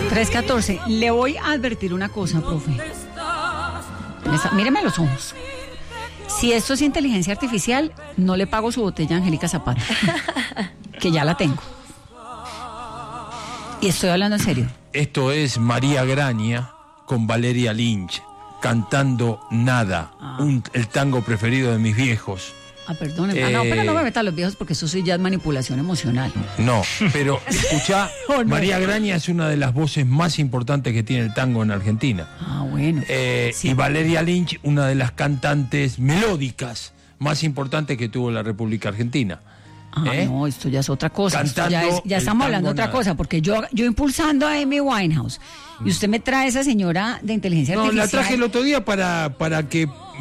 3:14. Le voy a advertir una cosa, profe. Míreme a los ojos. Si esto es inteligencia artificial, no le pago su botella a Angélica Zapata, que ya la tengo. Y estoy hablando en serio. Esto es María Graña con Valeria Lynch, cantando Nada, el tango preferido de mis viejos. Perdón. No, pero no me metan los viejos porque eso sí ya es manipulación emocional. No, pero escuchá, no. María Graña es una de las voces más importantes que tiene el tango en Argentina. Bueno. Sí. Y Valeria Lynch, una de las cantantes melódicas más importantes que tuvo la República Argentina. No, esto ya es otra cosa. Cantando ya estamos hablando de otra cosa, porque yo impulsando a Amy Winehouse y usted me trae esa señora de inteligencia artificial. No, la traje el otro día para que